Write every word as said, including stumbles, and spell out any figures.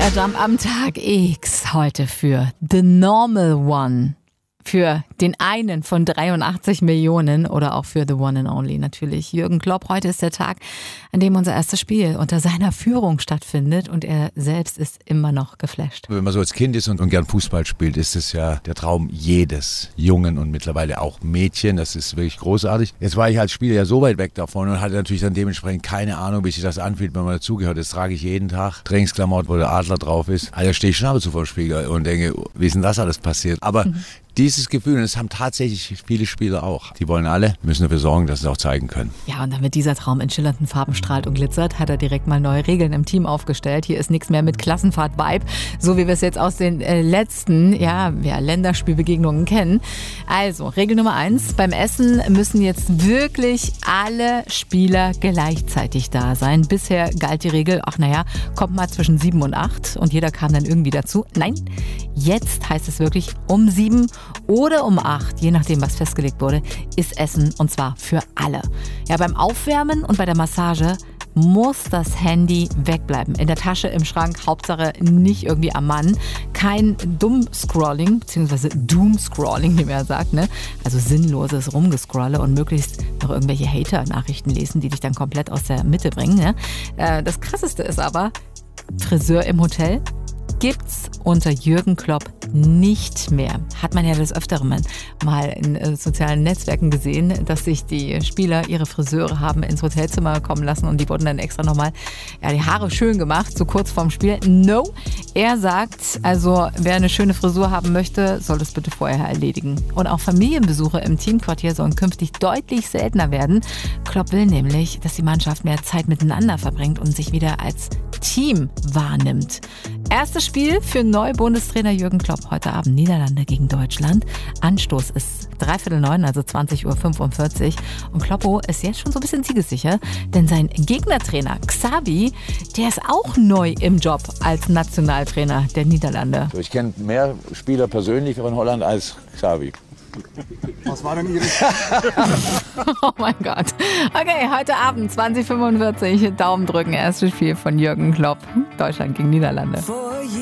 Der Jump am Tag X heute für The Normal One. Für den einen von dreiundachtzig Millionen oder auch für The One and Only natürlich. Jürgen Klopp, heute ist der Tag, an dem unser erstes Spiel unter seiner Führung stattfindet und er selbst ist immer noch geflasht. Wenn man so als Kind ist und, und gern Fußball spielt, ist es ja der Traum jedes Jungen und mittlerweile auch Mädchen. Das ist wirklich großartig. Jetzt war ich als Spieler ja so weit weg davon und hatte natürlich dann dementsprechend keine Ahnung, wie sich das anfühlt, wenn man dazugehört. Das trage ich jeden Tag. Trainingsklamotten, wo der Adler drauf ist. Also stehe ich schon ab und zu vor dem Spiegel und denke, wie ist denn das alles passiert? Aber mhm. Dieses Gefühl, und das haben tatsächlich viele Spieler auch. Die wollen alle, müssen dafür sorgen, dass sie es auch zeigen können. Ja, und damit dieser Traum in schillernden Farben strahlt und glitzert, hat er direkt mal neue Regeln im Team aufgestellt. Hier ist nichts mehr mit Klassenfahrt-Vibe, so wie wir es jetzt aus den äh, letzten ja, ja, Länderspielbegegnungen kennen. Also, Regel Nummer eins, beim Essen müssen jetzt wirklich alle Spieler gleichzeitig da sein. Bisher galt die Regel, ach naja, kommt mal zwischen sieben und acht und jeder kam dann irgendwie dazu. Nein, jetzt heißt es wirklich um sieben oder um acht, je nachdem, was festgelegt wurde, ist Essen und zwar für alle. Ja, beim Aufwärmen und bei der Massage muss das Handy wegbleiben. In der Tasche, im Schrank, Hauptsache nicht irgendwie am Mann. Kein Dumm-Scrolling, beziehungsweise Doom-Scrolling, wie man ja sagt, ne? Also sinnloses Rumgescrolle und möglichst noch irgendwelche Hater-Nachrichten lesen, die dich dann komplett aus der Mitte bringen. Ne? Äh, das Krasseste ist aber, Friseur im Hotel gibt's unter Jürgen Klopp nicht mehr. Hat man ja des Öfteren mal in äh, sozialen Netzwerken gesehen, dass sich die Spieler ihre Friseure haben ins Hotelzimmer kommen lassen und die wurden dann extra nochmal ja, die Haare schön gemacht, so kurz vorm Spiel. No, er sagt, also wer eine schöne Frisur haben möchte, soll das bitte vorher erledigen. Und auch Familienbesuche im Teamquartier sollen künftig deutlich seltener werden. Klopp will nämlich, dass die Mannschaft mehr Zeit miteinander verbringt und sich wieder als Team wahrnimmt. Erstes Spiel für Neu-Bundestrainer Jürgen Klopp heute Abend, Niederlande gegen Deutschland. Anstoß ist dreiviertel neun, also zwanzig Uhr fünfundvierzig. Und Kloppo ist jetzt schon so ein bisschen siegessicher, denn sein Gegnertrainer Xavi, der ist auch neu im Job als Nationaltrainer der Niederlande. Ich kenne mehr Spieler persönlich von Holland als Xavi. Was war denn Ihre... Oh mein Gott. Okay, heute Abend zwanzig Uhr fünfundvierzig. Daumen drücken. Erstes Spiel von Jürgen Klopp. Deutschland gegen Niederlande.